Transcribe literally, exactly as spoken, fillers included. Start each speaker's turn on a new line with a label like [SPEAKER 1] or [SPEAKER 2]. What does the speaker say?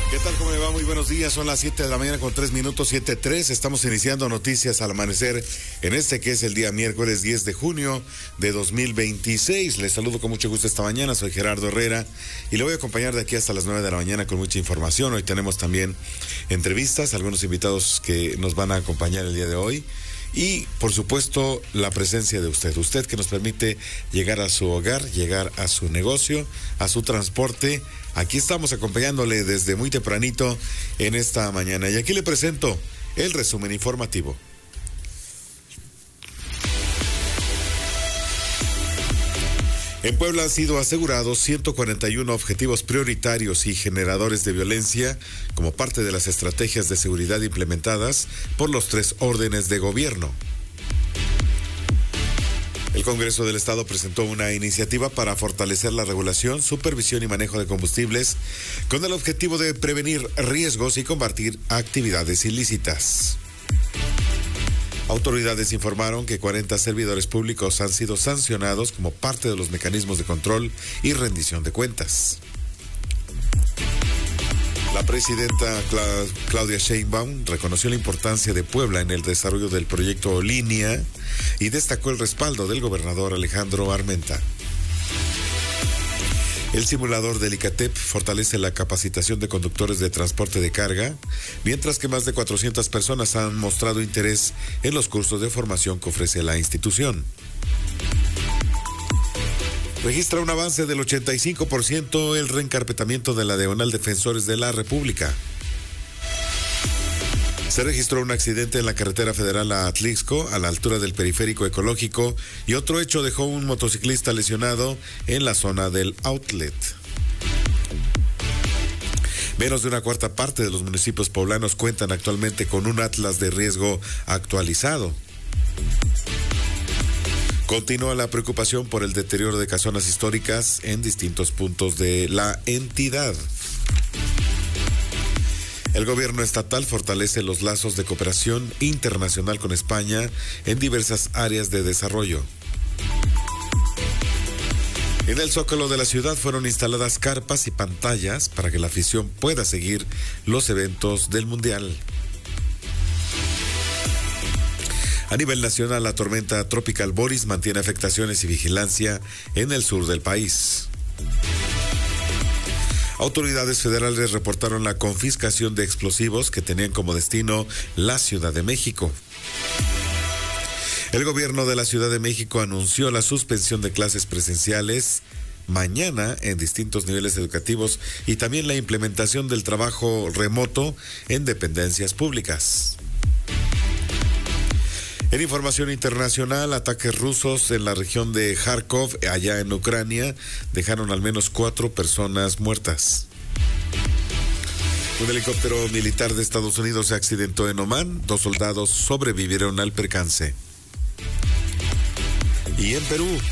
[SPEAKER 1] ¿Qué tal? ¿Cómo le va? Muy buenos días. Son las siete de la mañana con tres minutos, siete tres. Estamos iniciando noticias al amanecer en este que es el día miércoles diez de junio de dos mil veintiséis. Les saludo con mucho gusto esta mañana. Soy Gerardo Herrera y le voy a acompañar de aquí hasta las nueve de la mañana con mucha información. Hoy tenemos también entrevistas, algunos invitados que nos van a acompañar el día de hoy. Y, por supuesto, la presencia de usted. Usted que nos permite llegar a su hogar, llegar a su negocio, a su transporte. Aquí estamos acompañándole desde muy tempranito en esta mañana. Y aquí le presento el resumen informativo. En Puebla han sido asegurados ciento cuarenta y uno objetivos prioritarios y generadores de violencia como parte de las estrategias de seguridad implementadas por los tres órdenes de gobierno. El Congreso del Estado presentó una iniciativa para fortalecer la regulación, supervisión y manejo de combustibles con el objetivo de prevenir riesgos y combatir actividades ilícitas. Autoridades informaron que cuarenta servidores públicos han sido sancionados como parte de los mecanismos de control y rendición de cuentas. La presidenta Cla- Claudia Sheinbaum reconoció la importancia de Puebla en el desarrollo del proyecto Línea y destacó el respaldo del gobernador Alejandro Armenta. El simulador del ICATEP fortalece la capacitación de conductores de transporte de carga, mientras que más de cuatrocientas personas han mostrado interés en los cursos de formación que ofrece la institución. Registra un avance del ochenta y cinco por ciento el reencarpetamiento de la Diagonal Defensores de la República. Se registró un accidente en la carretera federal a Atlixco, a la altura del periférico ecológico, y otro hecho dejó un motociclista lesionado en la zona del outlet. Menos de una cuarta parte de los municipios poblanos cuentan actualmente con un atlas de riesgo actualizado. Continúa la preocupación por el deterioro de casonas históricas en distintos puntos de la entidad. El gobierno estatal fortalece los lazos de cooperación internacional con España en diversas áreas de desarrollo. En el Zócalo de la ciudad fueron instaladas carpas y pantallas para que la afición pueda seguir los eventos del Mundial. A nivel nacional, la tormenta tropical Boris mantiene afectaciones y vigilancia en el sur del país. Autoridades federales reportaron la confiscación de explosivos que tenían como destino la Ciudad de México. El gobierno de la Ciudad de México anunció la suspensión de clases presenciales mañana en distintos niveles educativos y también la implementación del trabajo remoto en dependencias públicas. En información internacional, ataques rusos en la región de Kharkov, allá en Ucrania, dejaron al menos cuatro personas muertas. Un helicóptero militar de Estados Unidos se accidentó en Omán. Dos soldados sobrevivieron al percance. Y en Perú,